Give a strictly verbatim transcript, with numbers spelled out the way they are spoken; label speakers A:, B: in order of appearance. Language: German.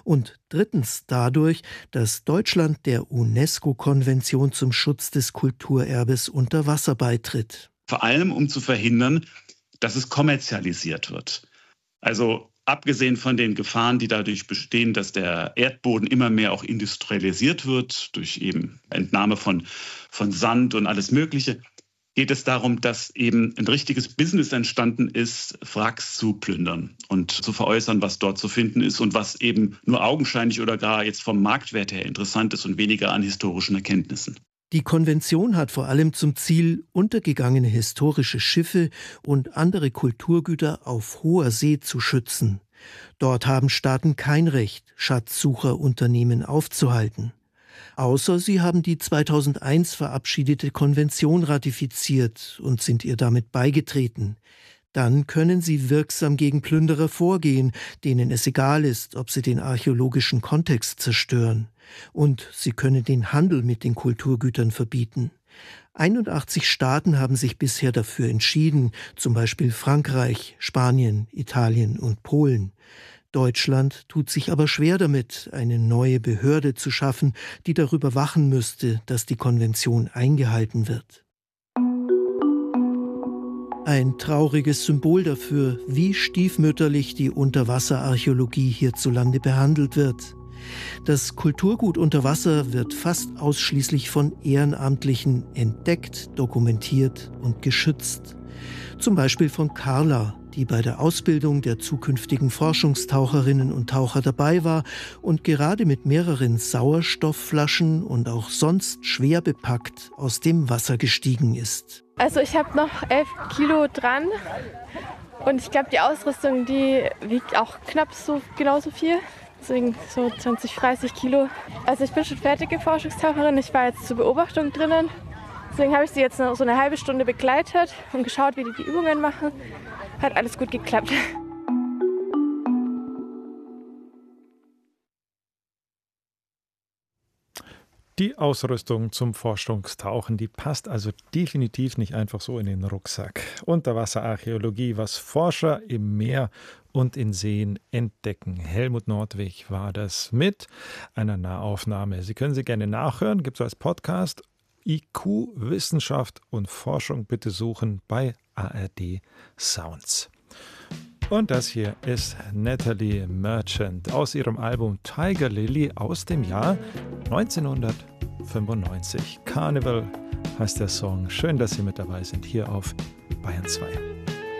A: Und drittens dadurch, dass Deutschland der UNESCO-Konvention zum Schutz des Kulturerbes unter Wasser beitritt.
B: Vor allem, um zu verhindern, dass es kommerzialisiert wird. Also abgesehen von den Gefahren, die dadurch bestehen, dass der Erdboden immer mehr auch industrialisiert wird, durch eben Entnahme von, von Sand und alles Mögliche, geht es darum, dass eben ein richtiges Business entstanden ist, Wracks zu plündern und zu veräußern, was dort zu finden ist und was eben nur augenscheinlich oder gar jetzt vom Marktwert her interessant ist und weniger an historischen Erkenntnissen.
A: Die Konvention hat vor allem zum Ziel, untergegangene historische Schiffe und andere Kulturgüter auf hoher See zu schützen. Dort haben Staaten kein Recht, Schatzsucherunternehmen aufzuhalten. Außer sie haben die zweitausendeins verabschiedete Konvention ratifiziert und sind ihr damit beigetreten. Dann können sie wirksam gegen Plünderer vorgehen, denen es egal ist, ob sie den archäologischen Kontext zerstören. Und sie können den Handel mit den Kulturgütern verbieten. einundachtzig Staaten haben sich bisher dafür entschieden, zum Beispiel Frankreich, Spanien, Italien und Polen. Deutschland tut sich aber schwer damit, eine neue Behörde zu schaffen, die darüber wachen müsste, dass die Konvention eingehalten wird. Ein trauriges Symbol dafür, wie stiefmütterlich die Unterwasserarchäologie hierzulande behandelt wird. Das Kulturgut unter Wasser wird fast ausschließlich von Ehrenamtlichen entdeckt, dokumentiert und geschützt. Zum Beispiel von Carla, die bei der Ausbildung der zukünftigen Forschungstaucherinnen und Taucher dabei war und gerade mit mehreren Sauerstoffflaschen und auch sonst schwer bepackt aus dem Wasser gestiegen ist.
C: Also ich habe noch elf Kilo dran und ich glaube, die Ausrüstung, die wiegt auch knapp so genauso viel. Deswegen so zwanzig, dreißig Kilo. Also ich bin schon fertige Forschungstaucherin. Ich war jetzt zur Beobachtung drinnen. Deswegen habe ich sie jetzt noch so eine halbe Stunde begleitet und geschaut, wie die die Übungen machen. Hat alles gut geklappt.
D: Die Ausrüstung zum Forschungstauchen, die passt also definitiv nicht einfach so in den Rucksack. Unterwasserarchäologie, was Forscher im Meer und in Seen entdecken. Helmut Nordwig war das mit einer Nahaufnahme. Sie können sie gerne nachhören, gibt es als Podcast. I Q, Wissenschaft und Forschung bitte suchen bei A R D Sounds. Und das hier ist Natalie Merchant aus ihrem Album Tiger Lily aus dem Jahr neunzehnhundertfünfundneunzig. Carnival heißt der Song. Schön, dass Sie mit dabei sind hier auf Bayern zwei.